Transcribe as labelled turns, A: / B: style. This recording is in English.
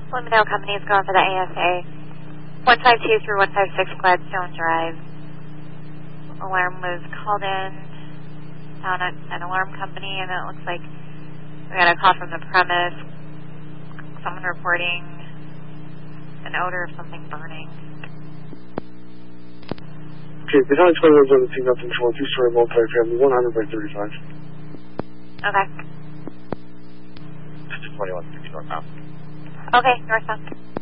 A: Bloomingdale Company is going for the ASA. 152 through 156 Gladstone Drive. Alarm was called in down at an alarm company, and it looks like we got a call from the premise. Someone reporting an odor of something burning.
B: Okay, the County 21's on the scene, nothing control, two-story multi-family, 100 by 35.
A: Okay.
C: This is 21, 50 northbound.
A: Okay, northbound.